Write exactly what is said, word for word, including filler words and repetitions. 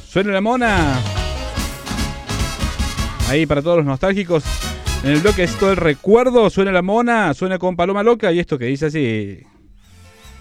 Suena la mona. Ahí para todos los nostálgicos. En el bloque es todo el recuerdo. Suena la mona, suena con Paloma Loca y esto que dice así.